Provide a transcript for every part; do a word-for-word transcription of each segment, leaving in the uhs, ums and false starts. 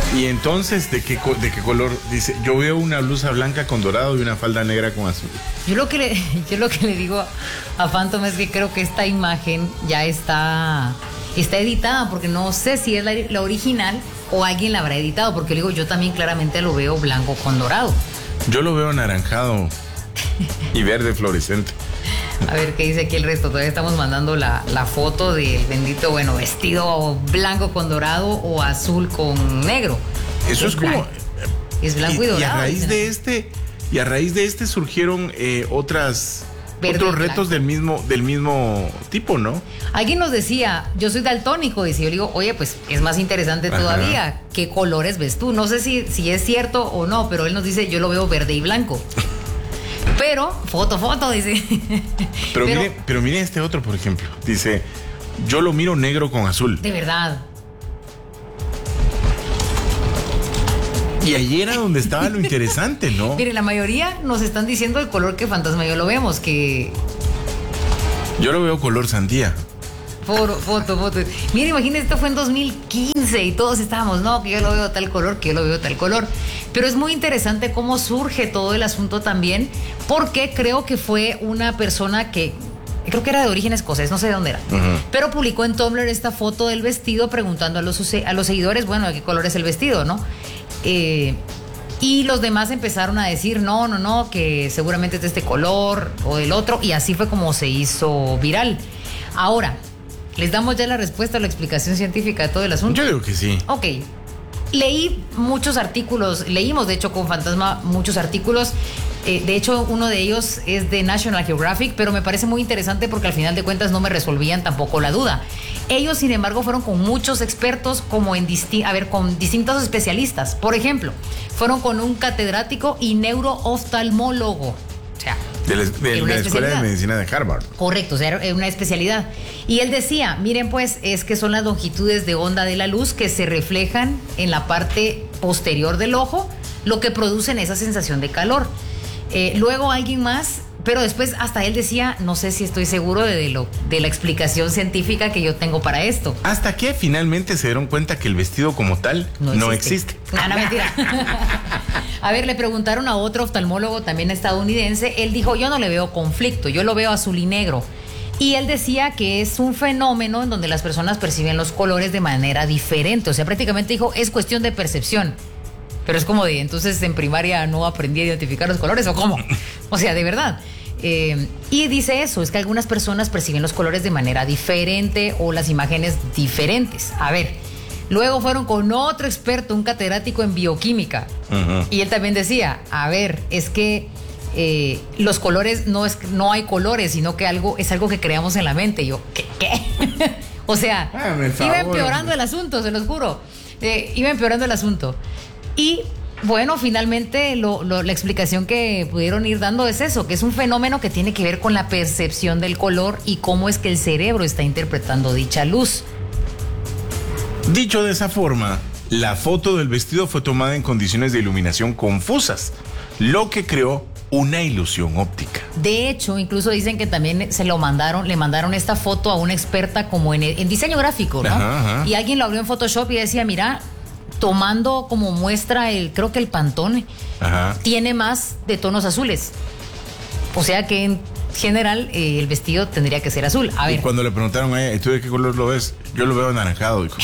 Y entonces, ¿de qué, ¿de qué color? Dice, yo veo una blusa blanca con dorado y una falda negra con azul. Yo lo que le, yo lo que le digo a Phantom es que creo que esta imagen ya está, está editada, porque no sé si es la, la original o alguien la habrá editado, porque le digo, yo también claramente lo veo blanco con dorado. Yo lo veo anaranjado y verde fluorescente. A ver qué dice aquí el resto. Todavía estamos mandando la, la foto del bendito, bueno, vestido blanco con dorado o azul con negro. Eso es, es como... Es blanco y, y dorado. Y a raíz de este, y a raíz de este surgieron eh, otras... Verde otros retos del mismo, del mismo tipo, ¿no? Alguien nos decía, yo soy daltónico, y si yo le digo, oye, pues es más interesante Ajá. todavía, ¿qué colores ves tú? No sé si, si es cierto o no, pero él nos dice, yo lo veo verde y blanco. Pero, foto, foto, dice. Pero, pero mire, pero mire este otro, por ejemplo. Dice, yo lo miro negro con azul. De verdad. Y ahí era donde estaba lo interesante, ¿no? Mire, la mayoría nos están diciendo el color que Fantasma y yo lo vemos, que... Yo lo veo color sandía. Foto, foto, foto. Mire, imagínese, esto fue en dos mil quince y todos estábamos, no, que yo lo veo tal color, que yo lo veo tal color. Pero es muy interesante cómo surge todo el asunto también, porque creo que fue una persona que... creo que era de origen escocés, no sé de dónde era, uh-huh. pero publicó en Tumblr esta foto del vestido preguntando a los, a los seguidores, bueno, ¿de qué color es el vestido, no? Eh, y los demás empezaron a decir, no, no, no, que seguramente es de este color o del otro, y así fue como se hizo viral. Ahora, ¿les damos ya la respuesta, la explicación científica de todo el asunto? Yo creo que sí. Ok. Leí muchos artículos, leímos de hecho con Fantasma muchos artículos, eh, de hecho uno de ellos es de National Geographic, pero me parece muy interesante porque al final de cuentas no me resolvían tampoco la duda. Ellos, sin embargo, fueron con muchos expertos, como en disti- a ver, con distintos especialistas. Por ejemplo, fueron con un catedrático y neurooftalmólogo. O sea, de la, de, de la Escuela de Medicina de Harvard. Correcto, o sea, era una especialidad. Y él decía, miren pues, es que son las longitudes de onda de la luz que se reflejan en la parte posterior del ojo, lo que producen esa sensación de calor. Eh, luego alguien más, pero después hasta él decía, no sé si estoy seguro de, de, lo, de la explicación científica que yo tengo para esto. Hasta que finalmente se dieron cuenta que el vestido como tal no, no existe. existe. No, no, mentira. A ver, le preguntaron a otro oftalmólogo también estadounidense, él dijo, yo no le veo conflicto, yo lo veo azul y negro. Y él decía que es un fenómeno en donde las personas perciben los colores de manera diferente, o sea, prácticamente dijo, es cuestión de percepción. Pero es como de, entonces en primaria no aprendí a identificar los colores, ¿o cómo? O sea, de verdad. Eh, y dice eso, es que algunas personas perciben los colores de manera diferente o las imágenes diferentes. A ver, luego fueron con otro experto, un catedrático en bioquímica. Uh-huh. Y él también decía, a ver, es que eh, los colores, no es no hay colores, sino que algo es algo que creamos en la mente. Y yo, ¿qué? ¿Qué? O sea, ah, iba empeorando el asunto, se los juro. Eh, iba empeorando el asunto. Y bueno, finalmente lo, lo, la explicación que pudieron ir dando es eso, que es un fenómeno que tiene que ver con la percepción del color y cómo es que el cerebro está interpretando dicha luz. Dicho de esa forma, la foto del vestido fue tomada en condiciones de iluminación confusas, lo que creó una ilusión óptica. De hecho, incluso dicen que también se lo mandaron, le mandaron esta foto a una experta como en, en diseño gráfico, ¿no? Ajá, ajá. Y alguien lo abrió en Photoshop y decía, mira, tomando como muestra el, creo que el Pantone, ajá, tiene más de tonos azules. O sea que en general eh, el vestido tendría que ser azul. A ver. Y cuando le preguntaron a ella, ¿y tú de qué color lo ves? Yo lo veo anaranjado. Dijo.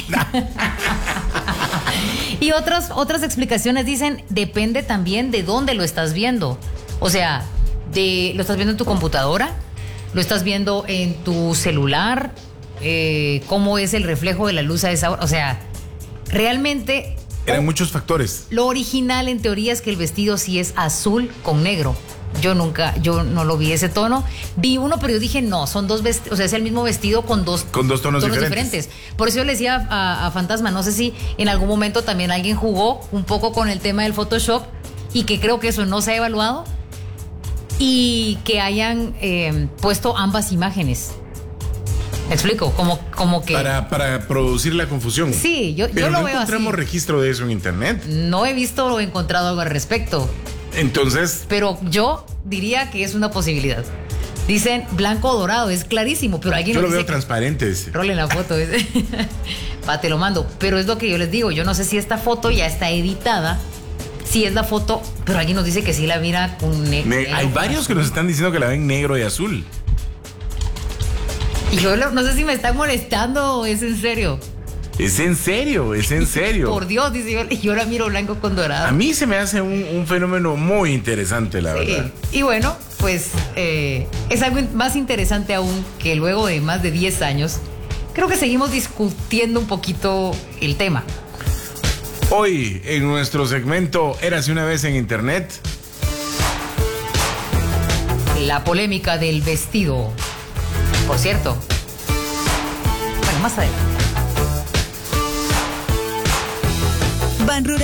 Y otras, otras explicaciones dicen, depende también de dónde lo estás viendo. O sea, de, ¿lo estás viendo en tu computadora? ¿Lo estás viendo en tu celular? Eh, ¿Cómo es el reflejo de la luz a esa hora? O sea, realmente... Eran oh, muchos factores. Lo original en teoría es que el vestido sí es azul con negro. Yo nunca, yo no lo vi ese tono. Vi uno, pero yo dije, no, son dos vestidos, o sea, es el mismo vestido con dos, con dos tonos, tonos diferentes. diferentes. Por eso yo le decía a, a Fantasma, no sé si en algún momento también alguien jugó un poco con el tema del Photoshop y que creo que eso no se ha evaluado y que hayan eh, puesto ambas imágenes. ¿Me explico? Como, como que... Para, para producir la confusión. Sí, yo, pero yo lo no veo así. encontramos registro de eso en internet. No he visto o encontrado algo al respecto. Entonces... Pero yo diría que es una posibilidad. Dicen blanco o dorado, es clarísimo, pero alguien yo lo lo dice veo transparente. Rolen la foto. Va, te lo mando. Pero es lo que yo les digo, yo no sé si esta foto ya está editada, si es la foto, pero alguien nos dice que sí la mira con ne- Ne- negro. Hay varios que nos están diciendo que la ven negro y azul. Y yo lo- no sé si me están molestando o es en serio. Es en serio, es en serio. Por Dios, dice yo, y yo la miro blanco con dorado. A mí se me hace un, un fenómeno muy interesante, la Sí. verdad. Y bueno, pues eh, es algo más interesante aún que luego de más de diez años, creo que seguimos discutiendo un poquito el tema. Hoy, en nuestro segmento Érase una vez en Internet, La polémica del vestido. Por cierto. Bueno, más adelante. Ban Rural.